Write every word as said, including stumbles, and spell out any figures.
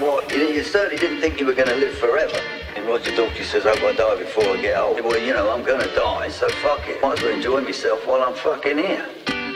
what? You, you certainly didn't think you were going to live forever. And Roger Daltrey says, I've got to die before I get old. Well, you know, I'm going to die, so fuck it. Might as well enjoy myself while I'm fucking here.